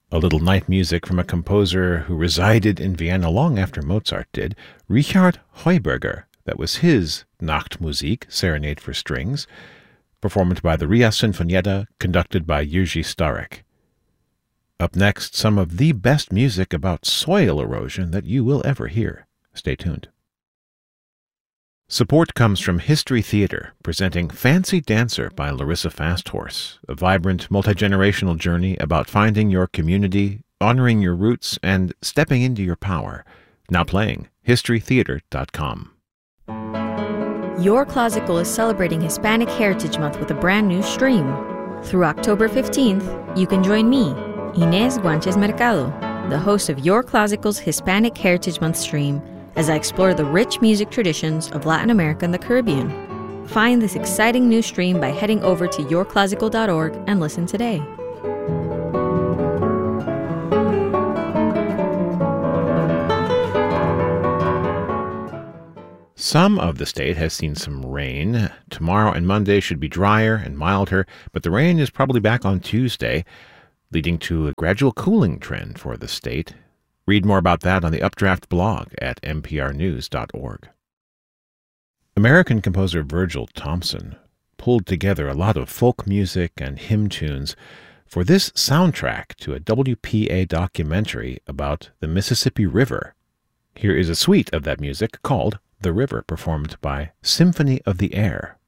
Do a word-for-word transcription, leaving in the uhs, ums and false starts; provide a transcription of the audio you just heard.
A little night music from a composer who resided in Vienna long after Mozart did, Richard Heuberger. That was his Nachtmusik, Serenade for Strings, performed by the Ria Sinfonietta, conducted by Jiří Starek. Up next, some of the best music about soil erosion that you will ever hear. Stay tuned. Support comes from History Theater, presenting Fancy Dancer by Larissa Fasthorse, a vibrant, multi-generational journey about finding your community, honoring your roots, and stepping into your power. Now playing, history theater dot com. Your Classical is celebrating Hispanic Heritage Month with a brand new stream. Through October fifteenth, you can join me, Inés Guanches Mercado, the host of Your Classical's Hispanic Heritage Month stream, as I explore the rich music traditions of Latin America and the Caribbean. Find this exciting new stream by heading over to your classical dot org and listen today. Some of the state has seen some rain. Tomorrow and Monday should be drier and milder, but the rain is probably back on Tuesday, leading to a gradual cooling trend for the state. Read more about that on the Updraft blog at n p r news dot org. American composer Virgil Thomson pulled together a lot of folk music and hymn tunes for this soundtrack to a W P A documentary about the Mississippi River. Here is a suite of that music called The River, performed by Symphony of the Air.